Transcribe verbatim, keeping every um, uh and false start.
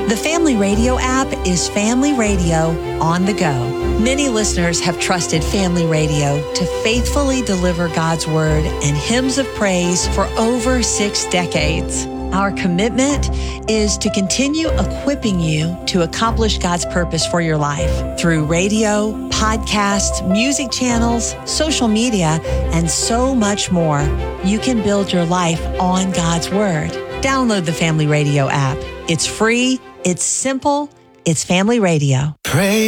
The Family Radio app is Family Radio on the go. Many listeners have trusted Family Radio to faithfully deliver God's Word and hymns of praise for over six decades. Our commitment is to continue equipping you to accomplish God's purpose for your life through radio, podcasts, music channels, social media, and so much more. You can build your life on God's Word. Download the Family Radio app. It's free. It's simple. It's Family Radio. Pray.